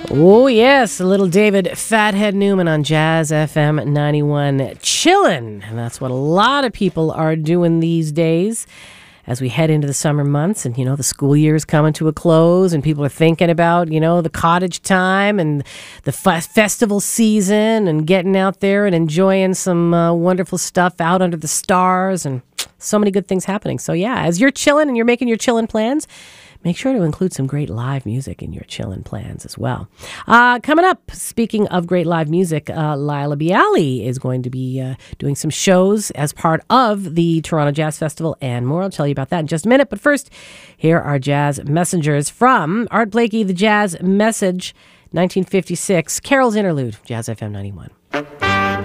Oh, yes, a little David Fathead Newman on Jazz FM 91. Chillin', and that's what a lot of people are doing these days as we head into the summer months. And, the school year is coming to a close, and people are thinking about, the cottage time and the festival season and getting out there and enjoying some wonderful stuff out under the stars and so many good things happening. So, yeah, as you're chilling and you're making your chillin' plans, make sure to include some great live music in your chillin' plans as well. Coming up, speaking of great live music, Laila Bialy is going to be doing some shows as part of the Toronto Jazz Festival and more. I'll tell you about that in just a minute. But first, here are Jazz Messengers from Art Blakey, The Jazz Message, 1956. Carol's Interlude, Jazz FM 91.